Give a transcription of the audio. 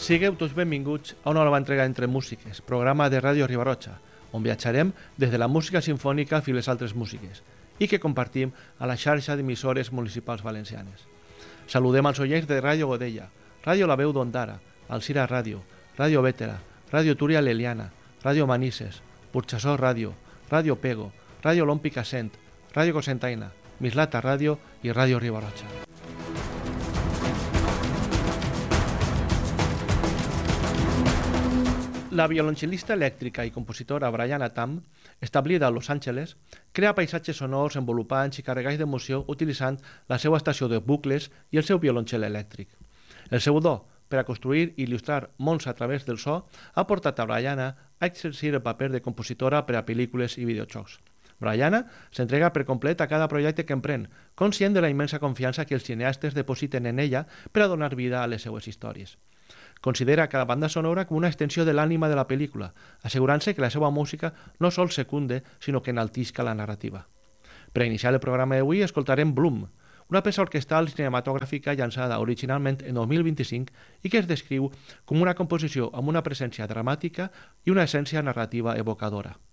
Sigueu tots benvinguts a una nova entrega d'Entre Músiques, programa de Ràdio Riba-roja, on viatjarem des de la música sinfònica fins a les altres músiques i que compartim a la xarxa d'emissores municipals valencianes. Saludem als oients de Ràdio Godella, Ràdio La Veu d'Ondara, Alcira Ràdio, Ràdio Vétera, Ràdio Túria Leliana, Ràdio Manises, Burxassó Ràdio, Ràdio Pego, Ràdio Lompi Cassent, Ràdio Cosentaina, Mislata Ràdio i Ràdio Riba-roja. La violoncel·lista elèctrica i compositora Brianna Tam, establida a Los Angeles, crea paisatges sonors envolupants i carregats d'emoció utilitzant la seva estació de bucles i el seu violoncel elèctric. El seu do per a construir i il·lustrar mons a través del so ha portat a Brianna a exercir el paper de compositora per a pel·lícules i videojocs. Brianna s'entrega per complet a cada projecte que emprèn, conscient de la immensa confiança que els cineastes depositen en ella per a donar vida a les seues històries. Considera cada banda sonora com una extensió de l'ànima de la pel·lícula, assegurant-se que la seva música no sols secunde, sinó que enaltisca la narrativa. Per a iniciar el programa d'avui escoltarem Bloom, una peça orquestral cinematogràfica llançada originalment en 2025 i que es descriu com una composició amb una presència dramàtica i una essència narrativa evocadora.